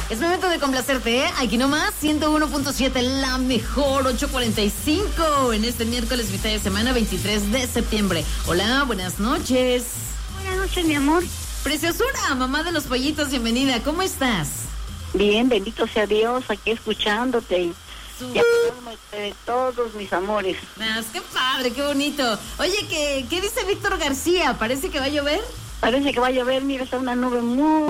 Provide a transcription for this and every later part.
Es momento de complacerte, ¿eh? Aquí nomás, 101.7, la mejor, 8:45 en este miércoles, mitad de semana, 23 de septiembre. Hola, buenas noches. Buenas noches, mi amor. Preciosura, mamá de los pollitos, bienvenida. ¿Cómo estás? Bien, bendito sea Dios, aquí escuchándote y de todos mis amores. Qué padre, qué bonito. Oye, ¿qué dice Víctor García? ¿Parece que va a llover? Parece que va a llover, mira, está una nube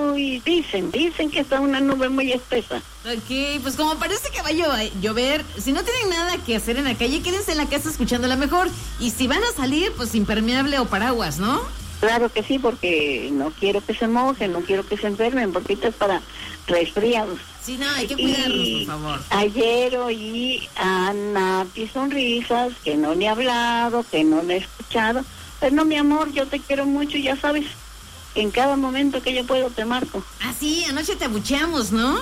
dicen que está una nube muy espesa. Ok, pues como parece que va a llover, si no tienen nada que hacer en la calle, quédense en la casa escuchándola mejor. Y si van a salir, pues impermeable o paraguas, ¿no? Claro que sí, porque no quiero que se mojen, no quiero que se enfermen, porque esto es para resfriados. Sí, no, hay que cuidarlos, por favor. Ayer oí a Nati Sonrisas, que no le he hablado, que no le he escuchado. Pero no, mi amor, yo te quiero mucho, ya sabes, en cada momento que yo puedo te marco. Ah, sí, anoche te abucheamos, ¿no?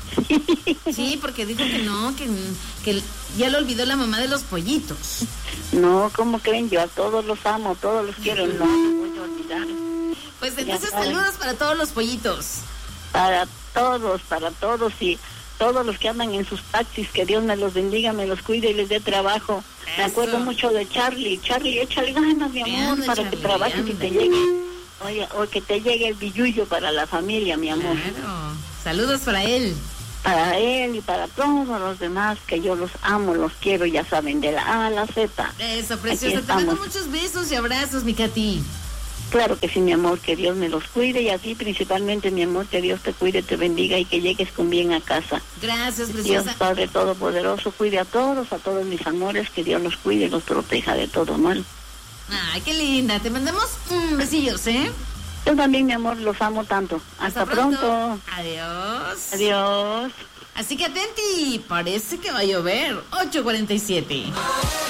Sí, porque dijo que no, que ya lo olvidó la mamá de los pollitos. No, ¿cómo creen? Yo a todos los amo, todos los quiero, no me voy a olvidar. Pues entonces saludos para todos los pollitos. Para todos y todos los que andan en sus taxis, que Dios me los bendiga, me los cuide y les dé trabajo. Eso. Me acuerdo mucho de Charlie, échale ganas, mi amor, para que trabajes y te llegue, oye, o que te llegue el billullo para la familia, mi amor. Claro. Saludos para él. Para él y para todos los demás, que yo los amo, los quiero, ya saben, de la A a la Z. Eso, preciosa, te mando muchos besos y abrazos, mi Katy. Claro que sí, mi amor, que Dios me los cuide y a ti principalmente, mi amor, que Dios te cuide, te bendiga y que llegues con bien a casa. Gracias, preciosa. Dios Padre Todopoderoso, cuide a todos mis amores, que Dios los cuide y los proteja de todo mal. Ay, qué linda, te mandamos besillos, ¿eh? Yo también, mi amor, los amo tanto. Hasta pronto. Adiós. Adiós. Así que atenti, parece que va a llover. 8:47.